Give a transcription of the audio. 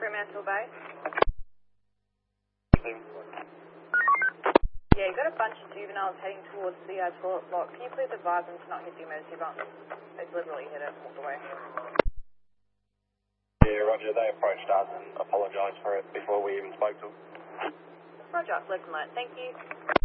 Fremantle Bay. Yeah, you've got a bunch of juveniles heading towards the toilet block. Can you please advise them to not hit the emergency button? They deliberately hit it and walked away. Yeah, Roger. They approached us and apologised for it before we even spoke to them. Roger, left and light. Thank you.